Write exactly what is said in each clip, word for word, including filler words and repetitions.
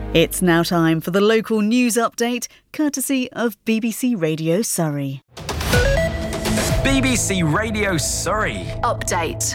It's now time for the local news update, courtesy of B B C Radio Surrey. B B C Radio Surrey Update.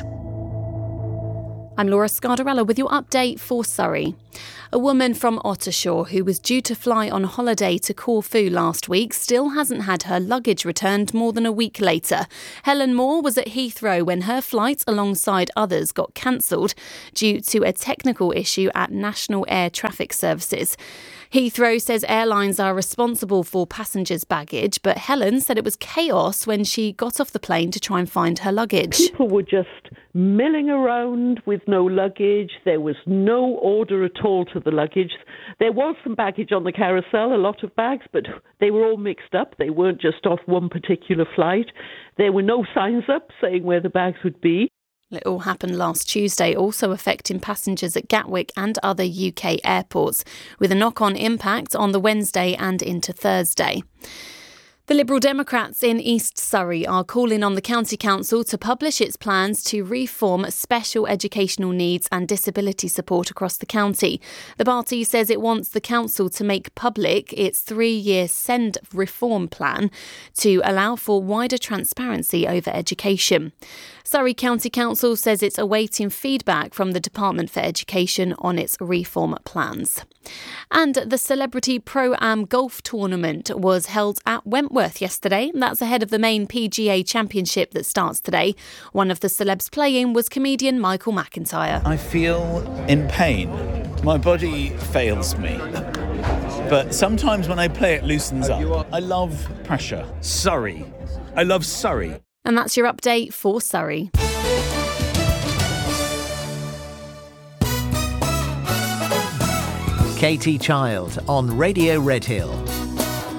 I'm Laura Scardarella with your update for Surrey. A woman from Ottershaw who was due to fly on holiday to Corfu last week still hasn't had her luggage returned more than a week later. Helen Moore was at Heathrow when her flight, alongside others, got cancelled due to a technical issue at National Air Traffic Services. Heathrow says airlines are responsible for passengers' baggage, but Helen said it was chaos when she got off the plane to try and find her luggage. People were just milling around with no luggage. There was no order at all to the luggage. There was some baggage on the carousel, a lot of bags, but they were all mixed up. They weren't just off one particular flight. There were no signs up saying where the bags would be. It all happened last Tuesday, also affecting passengers at Gatwick and other U K airports, with a knock-on impact on the Wednesday and into Thursday. The Liberal Democrats in East Surrey are calling on the County Council to publish its plans to reform special educational needs and disability support across the county. The party says it wants the council to make public its three-year SEND reform plan to allow for wider transparency over education. Surrey County Council says it's awaiting feedback from the Department for Education on its reform plans. And the Celebrity Pro-Am Golf Tournament was held at Wentworth yesterday. That's ahead of the main P G A Championship that starts today. One of the celebs playing was comedian Michael McIntyre. I feel in pain. My body fails me. But sometimes when I play, it loosens up. I love pressure. Surrey. I love Surrey. And that's your update for Surrey. Katie Child on Radio Redhill.